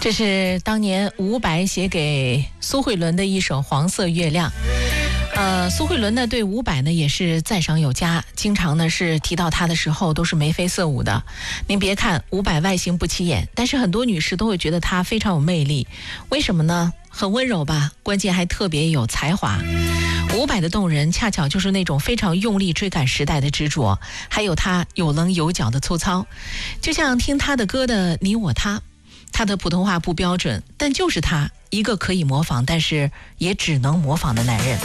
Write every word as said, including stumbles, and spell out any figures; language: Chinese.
这是当年伍佰写给苏慧伦的一首《黄色月亮》。呃，苏慧伦呢对伍佰呢也是赞赏有加，经常呢是提到他的时候都是眉飞色舞的。您别看伍佰外形不起眼，但是很多女士都会觉得他非常有魅力。为什么呢？很温柔吧，关键还特别有才华。伍佰的动人恰巧就是那种非常用力追赶时代的执着，还有他有棱有角的粗糙。就像听他的歌的你我他，他的普通话不标准，但就是他一个可以模仿但是也只能模仿的男人。